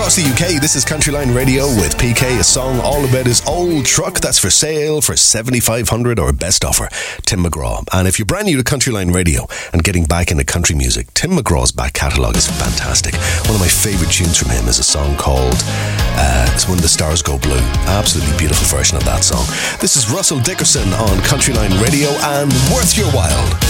across the UK. This is Countryline Radio with PK, a song all about his old truck that's for sale for $7,500 or best offer. Tim McGraw. And if you're brand new to Countryline Radio and getting back into country music, Tim McGraw's back catalogue is fantastic. One of my favourite tunes from him is a song called it's When the Stars Go Blue. Absolutely beautiful version of that song. This is Russell Dickerson on Countryline Radio and Worth Your While.